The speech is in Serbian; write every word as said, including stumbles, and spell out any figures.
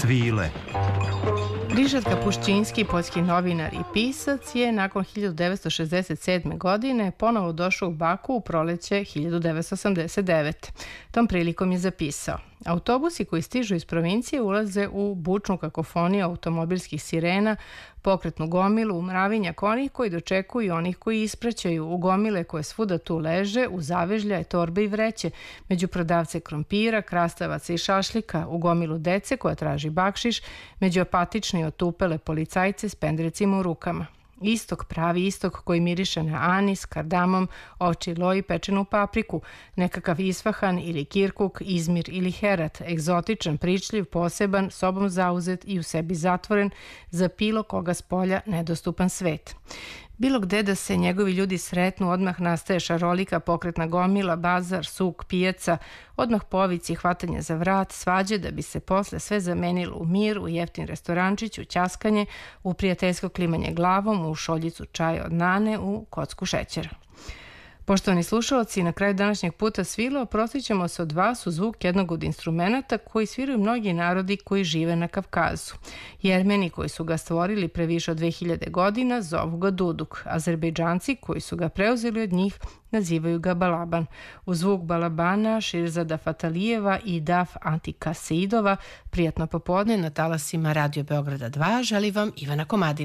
Svile. Rišard Kapuščinski, poljski novinar i pisac, je nakon hiljadu devetsto šezdeset sedme. godine ponovo došao u Baku u proleće hiljadu devetsto osamdeset devete. Tom prilikom je zapisao: autobusi koji stižu iz provincije ulaze u bučnu kakofoniju automobilskih sirena, pokretnu gomilu, mravinjak onih koji dočekuju i onih koji ispraćaju, u gomile koje svuda tu leže, u zavežljaje, torbe i vreće, među prodavce krompira, krastavaca i šašljika, u gomilu dece koja traži bakšiš, među apatične i otupele policajce s pendrecima u rukama. Istok, pravi istok koji miriše na anis, kardamom, ovčji loj i pečenu papriku, nekakav Isfahan ili Kirkuk, Izmir ili Herat, egzotičan, pričljiv, poseban, sobom zauzet i u sebi zatvoren, za bilo koga s polja nedostupan svet. Bilo gde da se njegovi ljudi sretnu, odmah nastaje šarolika pokretna gomila, bazar, suk, pijaca, odmah povici, hvatanje za vrat, svađe da bi se posle sve zamenilo u mir, u jeftin restorančić, u ćaskanje, u prijateljsko klimanje glavom, u šoljicu čaja od nane, u kocku šećera. Poštovani slušalci, na kraju današnjeg puta svila oprostit ćemo se od vas u zvuk jednog od instrumenta koji sviraju mnogi narodi koji žive na Kavkazu. Jermeni koji su ga stvorili pre više od dve hiljade godina zovu ga duduk. Azerbejdžanci koji su ga preuzeli od njih nazivaju ga balaban. U zvuk balabana Širzada Fatalijeva i Daf Antikaseidova, prijatno popodne na talasima Radio Beograda dva, želi vam Ivana Komadina.